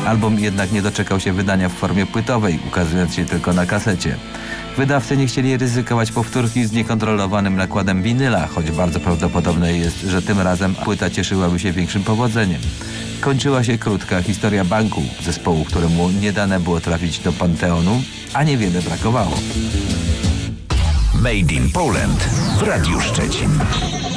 Album jednak nie doczekał się wydania w formie płytowej, ukazując się tylko na kasecie. Wydawcy nie chcieli ryzykować powtórki z niekontrolowanym nakładem winyla, choć bardzo prawdopodobne jest, że tym razem płyta cieszyłaby się większym powodzeniem. Kończyła się krótka historia Banku, zespołu, któremu nie dane było trafić do Panteonu, a niewiele brakowało. Made in Poland w Radiu Szczecin.